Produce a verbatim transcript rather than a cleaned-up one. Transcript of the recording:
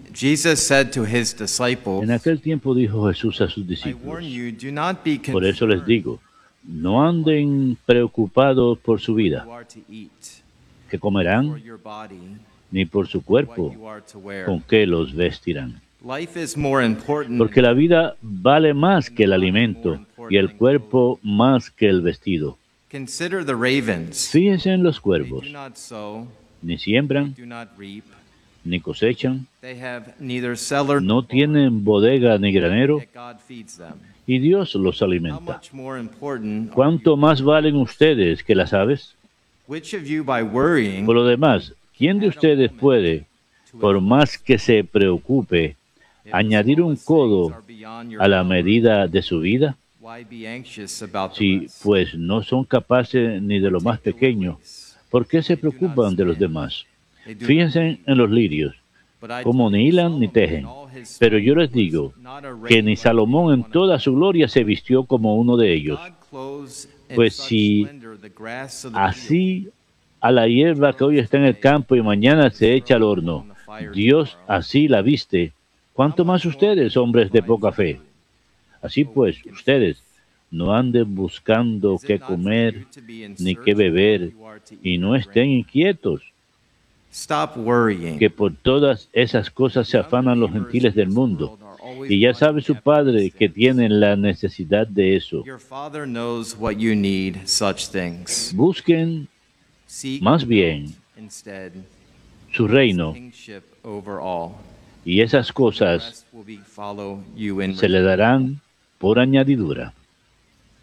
Jesus said to his disciples, En aquel tiempo dijo Jesús a sus I warn discípulos, you, do not be por eso les concerned digo, no anden preocupados por su what vida, you are to eat, que for comerán, your body, ni por su what cuerpo, you are to wear. con qué los vestirán. Life is more important Porque than la vida vale más que el alimento y el cuerpo más que el vestido. Consider the ravens. Fíjense en los They cuervos, do not sow, ni they siembran, do not reap. ni cosechan, They have neither cellar no nor barn, tienen bodega ni granero, yet God feeds them. y Dios los How alimenta. much more important are ¿Cuánto you? más valen ustedes que las aves? Which of you by worrying Por lo demás, ¿quién de ustedes puede, por más que se preocupe, if the añadir un smallest codo things are beyond your a la power, medida de su vida? why be anxious about the Si rest? pues no son capaces ni de lo más Take the pequeño, lilies. ¿por qué se They do not preocupan de los spin. demás? They do not Fíjense weave. en los lirios, But I como tell ni you, hilan ni Solomon in tejen. all his Pero yo splendor les digo was not arrayed que ni like Salomón en any one of toda them. su gloria se vistió como uno de ellos. God clothes in Pues such si splendor the grass of the field, así a la hierba que hoy está en el campo y mañana se echa al horno, Dios así la viste, ¿cuánto más ustedes, hombres de poca fe? Así pues, ustedes no anden buscando Is it qué not for comer you to be in ni search qué of what beber, you are to y eat no and estén drink? inquietos, Stop worrying. que por todas esas cosas se The afanan los unbelievers gentiles in del this mundo. world are always Y ya sabe wanting su to have Padre these que things. tienen la necesidad de eso. Your Father knows what you need, such things. Busquen Seek más bien instead su his reino, kingship over all. y esas The cosas rest will be follow you in se le darán por añadidura.